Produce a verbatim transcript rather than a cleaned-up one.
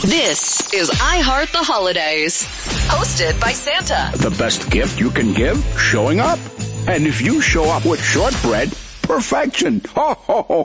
This is I Heart the Holidays, hosted by Santa. The best gift you can give? Showing up. And if you show up with shortbread, perfection. Ho, ho, ho.